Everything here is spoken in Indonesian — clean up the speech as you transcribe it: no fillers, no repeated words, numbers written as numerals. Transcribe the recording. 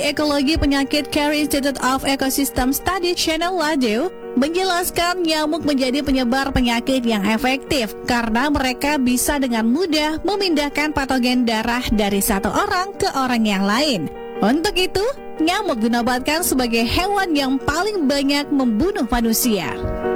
Ekologi Penyakit Care Institute of Ecosystem Study Channel Ladeu menjelaskan nyamuk menjadi penyebar penyakit yang efektif karena mereka bisa dengan mudah memindahkan patogen darah dari satu orang ke orang yang lain. Untuk itu, nyamuk dinobatkan sebagai hewan yang paling banyak membunuh manusia.